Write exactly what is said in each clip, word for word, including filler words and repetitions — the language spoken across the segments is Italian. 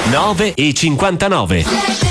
nove e cinquantanove.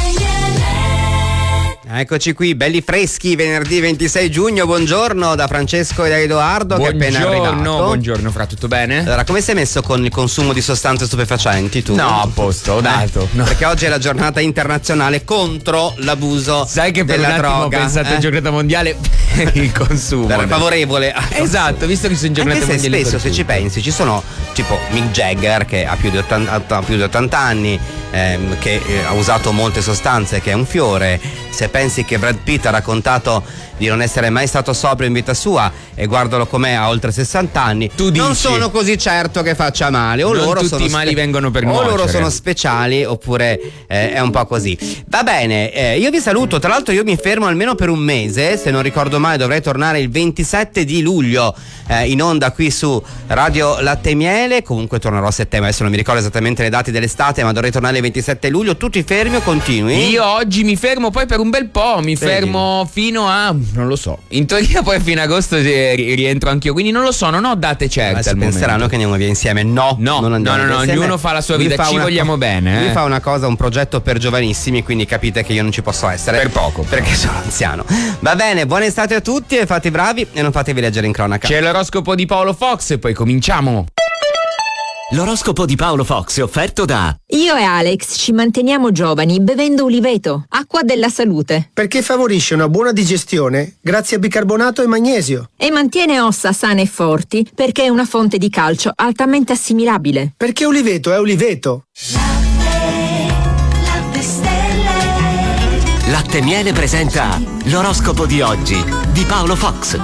Eccoci qui, belli freschi, venerdì ventisei giugno. Buongiorno da Francesco e da Edoardo, buongiorno, che è appena arrivato. Buongiorno, Fra, tutto bene? Allora, come sei messo con il consumo di sostanze stupefacenti tu? No, a posto, ho dato. Eh, no. Perché oggi è la giornata internazionale contro l'abuso Sai che per della un attimo droga. ho pensato eh? giornata mondiale il consumo. Era favorevole. Esatto, visto che sono giornate Anche se mondiali. spesso, se ci pensi, ci sono tipo Mick Jagger che ha più di ottanta, ha più di ottanta anni, ehm, che eh, ha usato molte sostanze, che è un fiore. Se pensi che Brad Pitt ha raccontato di non essere mai stato sobrio in vita sua e guardalo com'è, a oltre sessanta anni, tu dici, non sono così certo che faccia male. O non loro tutti sono i mali spe- vengono per o nuocere. loro sono speciali, oppure eh, è un po' così. Va bene, eh, io vi saluto. Tra l'altro io mi fermo almeno per un mese, se non ricordo male dovrei tornare il ventisette di luglio eh, in onda qui su Radio Latte e Miele. Comunque tornerò a settembre, adesso non mi ricordo esattamente le date dell'estate, ma dovrei tornare il ventisette luglio. Tutti fermi o continui? Io oggi mi fermo poi per un bel po', mi Vedi. fermo fino a, non lo so, in teoria poi fino a agosto eh, rientro anch'io, quindi non lo so, non ho date certe. Adesso al penseranno momento. che andiamo via insieme. No, No, non andiamo no, no, via no, insieme. ognuno fa la sua Lui vita, fa ci una vogliamo co- bene, eh. Lui fa una cosa, un progetto per giovanissimi, quindi capite che io non ci posso essere. Per poco, però. Perché sono anziano. Va bene, buona estate a tutti e fate i bravi e non fatevi leggere in cronaca. C'è l'oroscopo di Paolo Fox e poi cominciamo. L'oroscopo di Paolo Fox è offerto da Io e Alex ci manteniamo giovani bevendo Uliveto, acqua della salute. Perché favorisce una buona digestione grazie a bicarbonato e magnesio. E mantiene ossa sane e forti perché è una fonte di calcio altamente assimilabile. Perché Uliveto è Uliveto. Latte e Miele presenta l'oroscopo di oggi di Paolo Fox.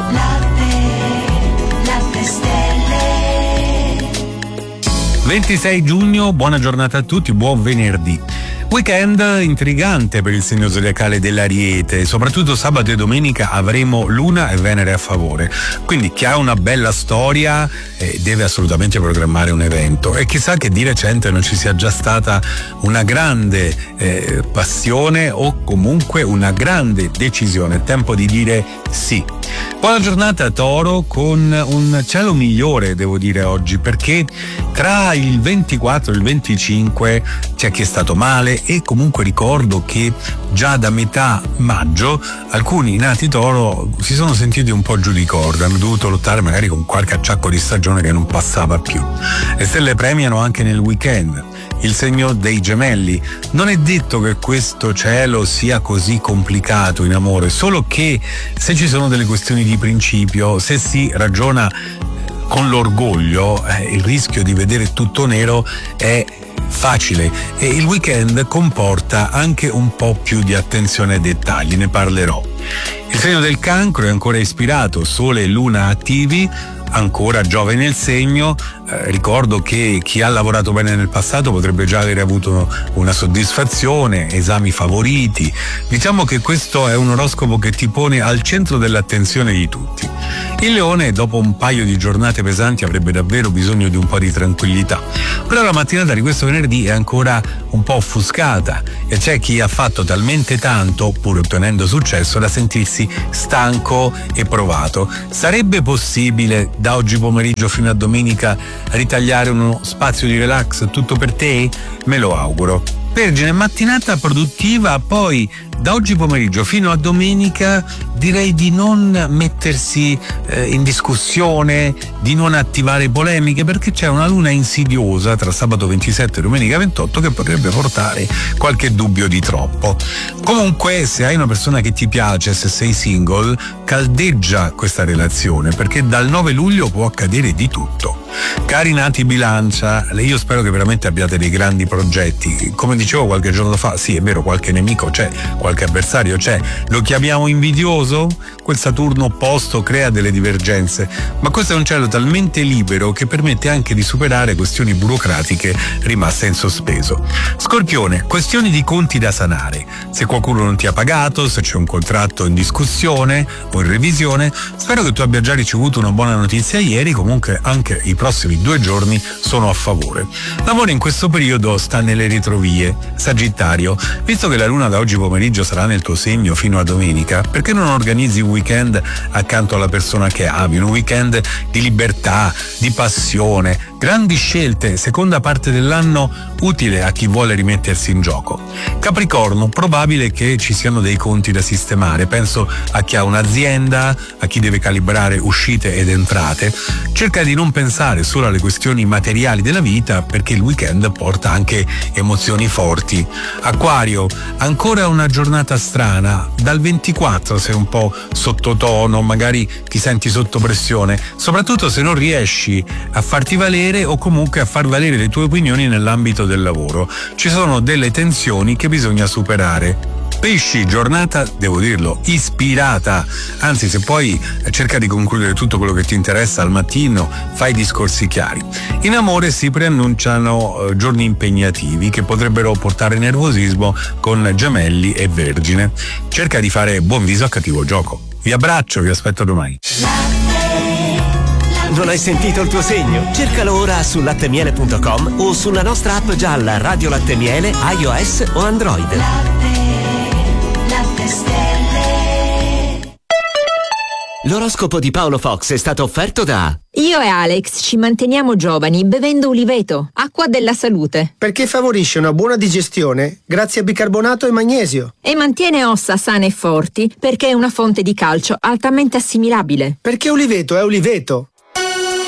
ventisei giugno, buona giornata a tutti, buon venerdì. Weekend intrigante per il segno zodiacale dell'Ariete, soprattutto sabato e domenica avremo Luna e Venere a favore, quindi chi ha una bella storia eh, deve assolutamente programmare un evento, e chissà che di recente non ci sia già stata una grande eh, passione o comunque una grande decisione, tempo di dire sì. Buona giornata Toro, con un cielo migliore devo dire oggi, perché tra il ventiquattro e il venticinque c'è chi è stato male, e comunque ricordo che già da metà maggio alcuni nati Toro si sono sentiti un po' giù di corda, hanno dovuto lottare magari con qualche acciacco di stagione che non passava più. Le stelle premiano anche nel weekend il segno dei Gemelli. Non è detto che questo cielo sia così complicato in amore, solo che se ci sono delle questioni di principio, se si ragiona con l'orgoglio, eh, il rischio di vedere tutto nero è facile, e il weekend comporta anche un po' più di attenzione ai dettagli, ne parlerò. Il segno del Cancro è ancora ispirato, Sole e Luna attivi, ancora Giove nel segno. Eh, ricordo che chi ha lavorato bene nel passato potrebbe già aver avuto una soddisfazione, esami favoriti. Diciamo che questo è un oroscopo che ti pone al centro dell'attenzione di tutti. Il Leone, dopo un paio di giornate pesanti, avrebbe davvero bisogno di un po' di tranquillità, però la mattinata di questo venerdì è ancora un po' offuscata e c'è chi ha fatto talmente tanto, pur ottenendo successo, da sentirsi stanco e provato. Sarebbe possibile da oggi pomeriggio fino a domenica ritagliare uno spazio di relax tutto per te? Me lo auguro. Vergine, mattinata produttiva, poi da oggi pomeriggio fino a domenica direi di non mettersi eh, in discussione, di non attivare polemiche, perché c'è una luna insidiosa tra sabato ventisette e domenica ventotto che potrebbe portare qualche dubbio di troppo. Comunque, se hai una persona che ti piace, se sei single, caldeggia questa relazione, perché dal nove luglio può accadere di tutto. Cari nati Bilancia, io spero che veramente abbiate dei grandi progetti. Come dicevo qualche giorno fa, sì è vero, qualche nemico c'è, qualche avversario c'è, lo chiamiamo invidioso? Quel Saturno opposto crea delle divergenze, ma questo è un cielo talmente libero che permette anche di superare questioni burocratiche rimaste in sospeso. Scorpione, questioni di conti da sanare. Se qualcuno non ti ha pagato, se c'è un contratto in discussione o in revisione, spero che tu abbia già ricevuto una buona notizia ieri. Comunque anche i prossimi due giorni sono a favore. L'amore in questo periodo sta nelle retrovie. Sagittario, visto che la luna da oggi pomeriggio sarà nel tuo segno fino a domenica, perché non organizzi un weekend accanto alla persona che ami, un weekend di libertà, di passione, Grandi scelte, seconda parte dell'anno utile a chi vuole rimettersi in gioco. Capricorno, probabile che ci siano dei conti da sistemare, penso a chi ha un'azienda, a chi deve calibrare uscite ed entrate. Cerca di non pensare solo alle questioni materiali della vita, perché il weekend porta anche emozioni forti. Acquario, ancora una giornata strana, dal ventiquattro sei un po' sottotono, magari ti senti sotto pressione, soprattutto se non riesci a farti valere o comunque a far valere le tue opinioni nell'ambito del lavoro. Ci sono delle tensioni che bisogna superare. Pesci, giornata, devo dirlo, ispirata, anzi se poi cerca di concludere tutto quello che ti interessa al mattino, fai discorsi chiari. In amore si preannunciano eh, giorni impegnativi che potrebbero portare nervosismo con Gemelli e Vergine. Cerca di fare buon viso a cattivo gioco. Vi abbraccio, vi aspetto domani. Non hai sentito il tuo segno? Cercalo ora su lattemiele punto com o sulla nostra app gialla Radio Latte Miele, iOS o Android. L'oroscopo di Paolo Fox è stato offerto da... Io e Alex ci manteniamo giovani bevendo Uliveto, acqua della salute. Perché favorisce una buona digestione grazie a bicarbonato e magnesio. E mantiene ossa sane e forti perché è una fonte di calcio altamente assimilabile. Perché Uliveto è Uliveto.